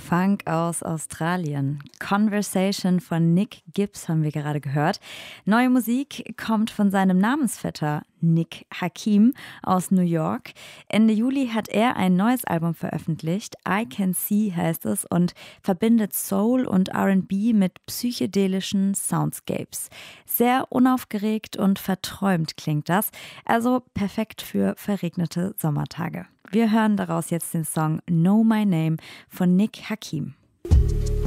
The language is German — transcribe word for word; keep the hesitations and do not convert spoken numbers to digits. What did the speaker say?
Funk aus Australien. Conversation von Nick Gibbs haben wir gerade gehört. Neue Musik kommt von seinem Namensvetter Nick Hakim aus New York. Ende Juli hat er ein neues Album veröffentlicht. I Can See heißt es und verbindet Soul und R and B mit psychedelischen Soundscapes. Sehr unaufgeregt und verträumt klingt das, also perfekt für verregnete Sommertage. Wir hören daraus jetzt den Song Know My Name von Nick Hakim.